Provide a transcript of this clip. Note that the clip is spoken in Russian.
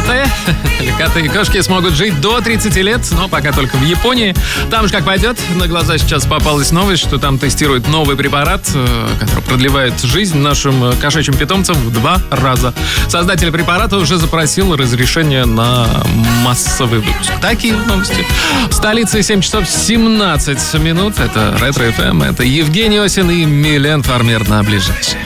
Коты и кошки смогут жить до 30 лет, но пока только в Японии. Там же как пойдет. На глаза сейчас попалась новость, что там тестируют новый препарат, который продлевает жизнь нашим кошачьим питомцам в 2 раза. Создатель препарата уже запросил разрешение на массовый выпуск. Такие новости. В столице 7 часов 17 минут. Это Ретро ФМ. Это Евгений Осин и Милен Фармер на ближайшее.